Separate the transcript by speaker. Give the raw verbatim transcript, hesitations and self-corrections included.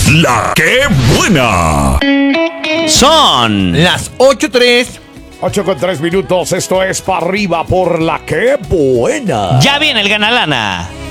Speaker 1: La que buena.
Speaker 2: Son
Speaker 3: Las ocho tres.
Speaker 1: ocho con tres minutos. Esto es para arriba por la que buena.
Speaker 2: Ya viene el Ganalana.